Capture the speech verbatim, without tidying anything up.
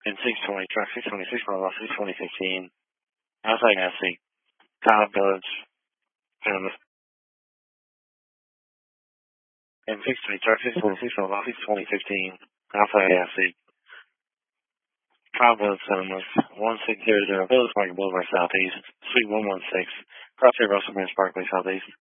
in six twenty, truck six twenty-six, Bravo, six twenty fifteen, outside Nasty, Cobb Village, and in six twenty, truck six twenty-six, Bravo, six twenty fifteen, outside Nasty, Cobb Village Cinemas, one six zero zero, Village Market Boulevard Southeast, Suite one one six, Crosshair Russell Branch Parkway Southeast.